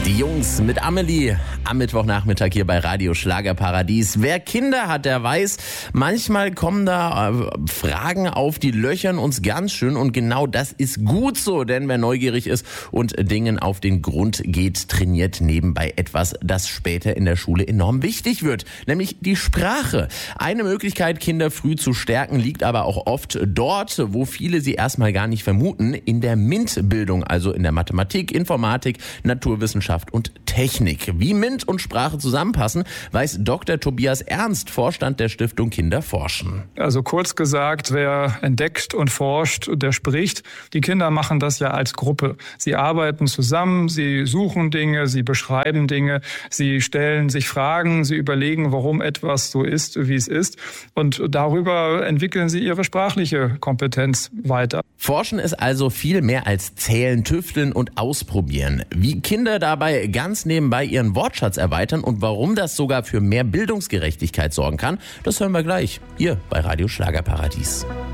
Die Jungs mit Amelie am Mittwochnachmittag hier bei Radio Schlagerparadies. Wer Kinder hat, der weiß, manchmal kommen da Fragen auf, die löchern uns ganz schön, und genau das ist gut so, denn wer neugierig ist und Dingen auf den Grund geht, trainiert nebenbei etwas, das später in der Schule enorm wichtig wird, nämlich die Sprache. Eine Möglichkeit, Kinder früh zu stärken, liegt aber auch oft dort, wo viele sie erstmal gar nicht vermuten, in der MINT-Bildung, also in der Mathematik, Informatik, Naturwissenschaft und Technik. Wie MINT und Sprache zusammenpassen, weiß Dr. Tobias Ernst, Vorstand der Stiftung Kinder forschen. Also kurz gesagt, wer entdeckt und forscht, der spricht. Die Kinder machen das ja als Gruppe. Sie arbeiten zusammen, sie suchen Dinge, sie beschreiben Dinge, sie stellen sich Fragen, sie überlegen, warum etwas so ist, wie es ist. Und darüber entwickeln sie ihre sprachliche Kompetenz weiter. Forschen ist also viel mehr als Zählen, Tüfteln und Ausprobieren. Wie Kinder dabei ganz nebenbei ihren Wortschatz erweitern und warum das sogar für mehr Bildungsgerechtigkeit sorgen kann, das hören wir gleich hier bei Radio Schlagerparadies.